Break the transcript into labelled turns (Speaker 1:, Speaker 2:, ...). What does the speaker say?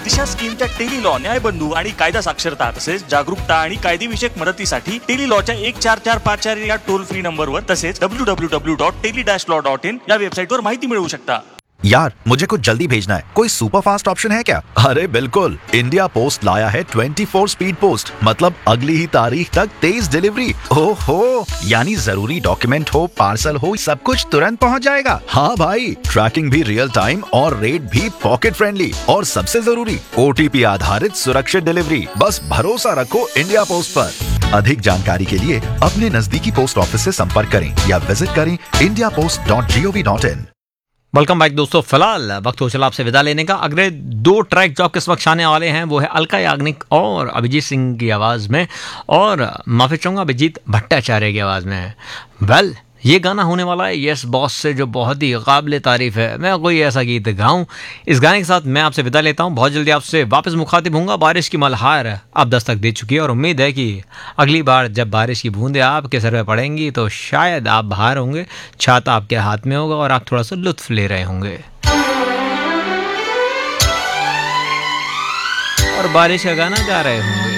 Speaker 1: दिशा स्कीमच्या tele law, न्यायबंधू आणि कायदा साक्षरता तसेच जागरूकता आणि कायदेविषयक मदतीसाठी टेली लॉच्या 14454 या टोल फ्री नंबरवर तसेच www.teli-law.in या वेबसाईटवर माहिती मिळवू शकता.
Speaker 2: यार मुझे कुछ जल्दी भेजना है, कोई सुपर फास्ट ऑप्शन है क्या? अरे बिल्कुल, इंडिया पोस्ट लाया है 24 स्पीड पोस्ट, मतलब अगली ही तारीख तक 23 डिलीवरी. ओहो, यानी जरूरी डॉक्यूमेंट हो, पार्सल हो, सब कुछ तुरंत पहुंच जाएगा. हाँ भाई, ट्रैकिंग भी रियल टाइम और रेट भी पॉकेट फ्रेंडली और सबसे जरूरी OTP आधारित सुरक्षित डिलीवरी. बस भरोसा रखो इंडिया पोस्ट पर. अधिक जानकारी के लिए अपने नजदीकी पोस्ट ऑफिस से संपर्क करें या विजिट करें indiapost.gov.in.
Speaker 3: वेलकम बैक दोस्तों. फिलहाल वक्त हो चला आपसे विदा लेने का. अगले 2 ट्रैक जो आपके इस वक्त आने वाले हैं वो है अलका याग्निक और अभिजीत सिंह की आवाज़ में, और माफी चाहूँगा अभिजीत भट्टाचार्य की आवाज़ में. वेल, ये गाना होने वाला है यस बॉस से, जो बहुत ही काबिल तारीफ़ है. मैं कोई ऐसा गीत गाऊं. इस गाने के साथ मैं आपसे विदा लेता हूं. बहुत जल्दी आपसे वापस मुखातिब होऊंगा. बारिश की मल्हार अब दस्तक दे चुकी है और उम्मीद है कि अगली बार जब बारिश की बूंदें आपके सर पर पड़ेंगी तो शायद आप बाहर होंगे, छाता आपके हाथ में होगा और आप थोड़ा सा लुत्फ ले रहे होंगे और बारिश का गाना गा रहे होंगे.